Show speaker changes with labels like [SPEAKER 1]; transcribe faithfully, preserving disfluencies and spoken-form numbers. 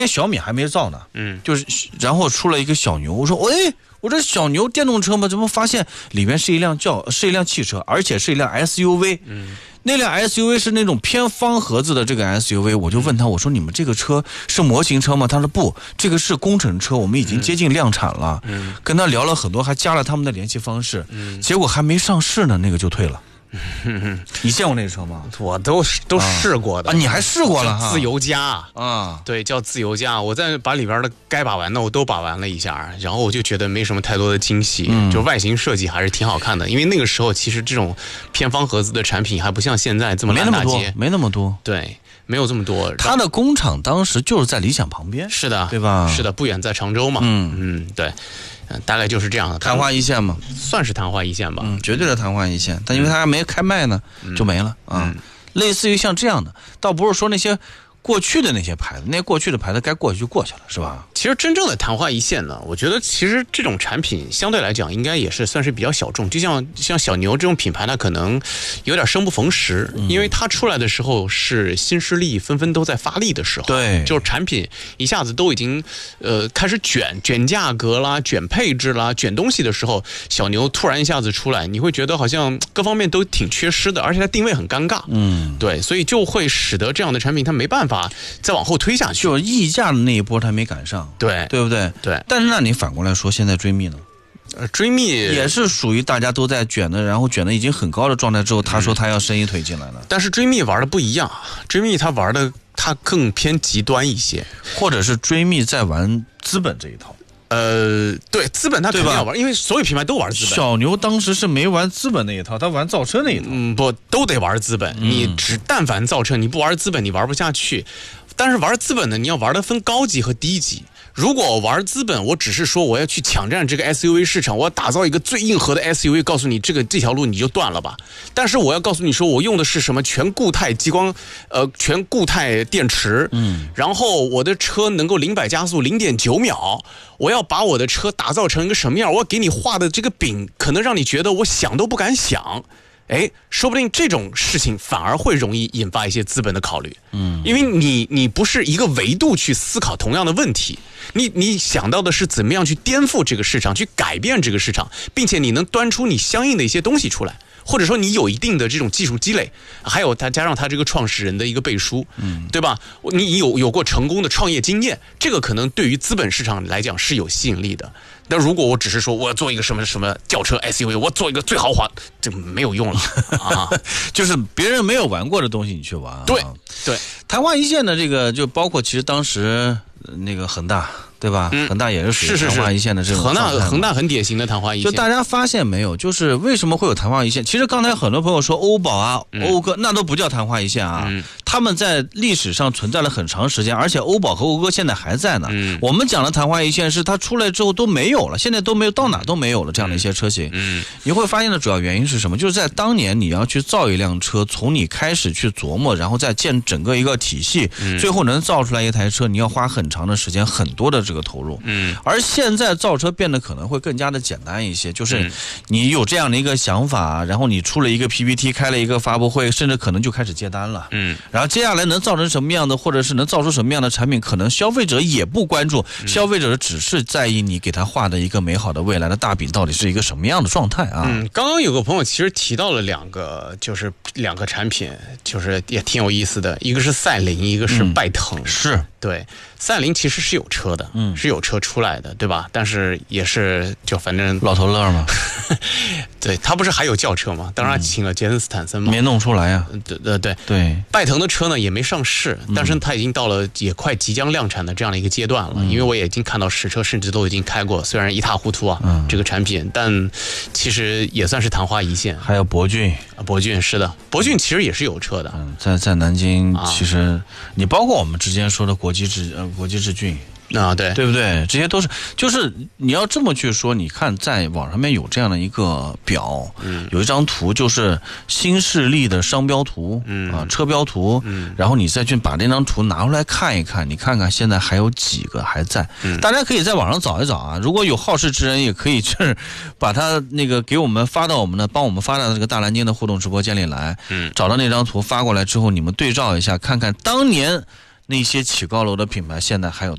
[SPEAKER 1] 小米还没造呢，
[SPEAKER 2] 嗯，
[SPEAKER 1] 就是然后出了一个小牛，我说喂，我这小牛电动车吗？怎么发现里面是一辆轿，是一辆汽车，而且是一辆 S U V。
[SPEAKER 2] 嗯，
[SPEAKER 1] 那辆 S U V 是那种偏方盒子的这个 S U V， 我就问他，我说你们这个车是模型车吗？他说不，这个是工程车，我们已经接近量产了。嗯，跟他聊了很多，还加了他们的联系方式。嗯，结果还没上市呢，那个就退了。你见过那个车吗？
[SPEAKER 2] 我都都试过的
[SPEAKER 1] 啊，你还试过了哈？
[SPEAKER 2] 自由家
[SPEAKER 1] 啊，
[SPEAKER 2] 对，叫自由家。我在把里边的该把玩的我都把玩了一下，然后我就觉得没什么太多的惊喜，嗯、就外形设计还是挺好看的。因为那个时候其实这种偏方盒子的产品还不像现在这么烂大街，
[SPEAKER 1] 没那么多，
[SPEAKER 2] 对，没有这么多。
[SPEAKER 1] 它的工厂当时就是在理想旁边，
[SPEAKER 2] 是的，
[SPEAKER 1] 对吧？
[SPEAKER 2] 是的，不远在常州嘛。嗯嗯，对。大概就是这样的，
[SPEAKER 1] 昙花一现嘛，
[SPEAKER 2] 算是昙花一现吧，
[SPEAKER 1] 嗯，绝对的昙花一现。但因为它还没开卖呢，嗯、就没了啊。嗯、类似于像这样的，倒不是说那些过去的那些牌子，那些过去的牌子该过去就过去了，是吧？
[SPEAKER 2] 其实真正的昙花一现呢，我觉得其实这种产品相对来讲应该也是算是比较小众，就像像小牛这种品牌，它可能有点生不逢时，嗯、因为它出来的时候是新势力纷纷都在发力的时候，
[SPEAKER 1] 对，
[SPEAKER 2] 就是产品一下子都已经呃开始卷卷价格啦、卷配置啦、卷东西的时候，小牛突然一下子出来，你会觉得好像各方面都挺缺失的，而且它定位很尴尬，嗯，对，所以就会使得这样的产品它没办法再往后推下去，
[SPEAKER 1] 就溢价的那一波它没赶上。
[SPEAKER 2] 对，
[SPEAKER 1] 对不对？
[SPEAKER 2] 对。
[SPEAKER 1] 但是那你反过来说，现在追觅呢？
[SPEAKER 2] 呃，追觅
[SPEAKER 1] 也是属于大家都在卷的，然后卷的已经很高的状态之后，他说他要伸一腿进来了。
[SPEAKER 2] 嗯、但是追觅玩的不一样，追觅他玩的他更偏极端一些，
[SPEAKER 1] 或者是追觅在玩资本这一套。
[SPEAKER 2] 呃，对，资本他肯定要玩，因为所有品牌都玩资本。
[SPEAKER 1] 小牛当时是没玩资本那一套，他玩造车那一套。
[SPEAKER 2] 嗯，不，都得玩资本。嗯、你只但凡造车，你不玩资本，你玩不下去。但是玩资本呢，你要玩的分高级和低级。如果我玩资本，我只是说我要去抢占这个 S U V 市场，我要打造一个最硬核的 S U V， 告诉你这个这条路你就断了吧。但是我要告诉你说，我用的是什么全固态激光，呃，全固态电池，嗯，然后我的车能够零百加速零点九秒，我要把我的车打造成一个什么样？我要给你画的这个饼，可能让你觉得我想都不敢想。哎，说不定这种事情反而会容易引发一些资本的考虑，嗯，因为你你不是一个维度去思考同样的问题，你你想到的是怎么样去颠覆这个市场，去改变这个市场，并且你能端出你相应的一些东西出来，或者说你有一定的这种技术积累，还有他加上他这个创始人的一个背书，嗯，对吧？你有有过成功的创业经验，这个可能对于资本市场来讲是有吸引力的。但如果我只是说我要做一个什么什么轿车 S U V， 我做一个最豪华，这没有用了啊！
[SPEAKER 1] 就是别人没有玩过的东西你去玩、啊，
[SPEAKER 2] 对对。
[SPEAKER 1] 昙花一现的这个就包括其实当时那个恒大。对吧？嗯、恒大也是属于昙花一现的这种。
[SPEAKER 2] 恒大恒大很典型的昙花一现。
[SPEAKER 1] 就大家发现没有，就是为什么会有昙花一现？其实刚才很多朋友说欧宝啊、嗯、讴歌那都不叫昙花一现啊，嗯、他们在历史上存在了很长时间，而且欧宝和讴歌现在还在呢。嗯、我们讲的昙花一现是它出来之后都没有了，现在都没有到哪都没有了这样的一些车型。嗯、你会发现的主要原因是什么？就是在当年你要去造一辆车，从你开始去琢磨，然后再建整个一个体系，嗯、最后能造出来一台车，你要花很长的时间，很多的这个投入。嗯。而现在造车变得可能会更加的简单一些，就是你有这样的一个想法，然后你出了一个 P P T， 开了一个发布会，甚至可能就开始接单了。嗯，然后接下来能造成什么样的，或者是能造出什么样的产品，可能消费者也不关注，嗯、消费者只是在意你给他画的一个美好的未来的大饼到底是一个什么样的状态啊。
[SPEAKER 2] 嗯，刚刚有个朋友其实提到了两个，就是两个产品，就是也挺有意思的，一个是赛麟，一个是拜腾。
[SPEAKER 1] 嗯、是
[SPEAKER 2] 对。赛麟其实是有车的，嗯，是有车出来的，对吧？但是也是就反正
[SPEAKER 1] 老头乐嘛，
[SPEAKER 2] 对，他不是还有轿车吗？当然请了杰森斯坦森嘛，
[SPEAKER 1] 没弄出来呀、
[SPEAKER 2] 啊。对对对
[SPEAKER 1] 对，
[SPEAKER 2] 拜腾的车呢也没上市，但是他已经到了也快即将量产的这样的一个阶段了。嗯、因为我也已经看到实车，甚至都已经开过，虽然一塌糊涂啊，嗯、这个产品，但其实也算是昙花一现。
[SPEAKER 1] 还有博骏，
[SPEAKER 2] 博骏是的，博骏其实也是有车的，
[SPEAKER 1] 嗯，在在南京，其实、啊、你包括我们之前说的国际之呃。国际之骏
[SPEAKER 2] 啊，对
[SPEAKER 1] 对不对？这些都是，就是你要这么去说，你看在网上面有这样的一个表，嗯，有一张图，就是新势力的商标图，嗯啊，车标图，嗯，然后你再去把那张图拿出来看一看，你看看现在还有几个还在，嗯，大家可以在网上找一找啊。如果有好事之人，也可以就是把他那个给我们发到我们的，帮我们发到这个大南京的互动直播间里来，嗯，找到那张图发过来之后，你们对照一下，看看当年那些起高楼的品牌现在还有